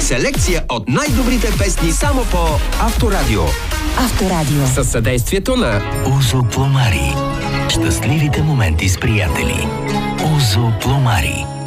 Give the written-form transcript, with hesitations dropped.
Селекция от най-добрите песни само по Авторадио. Авторадио. Със съдействието на Озо Пломари. Щастливите моменти с приятели. Озо Пломари.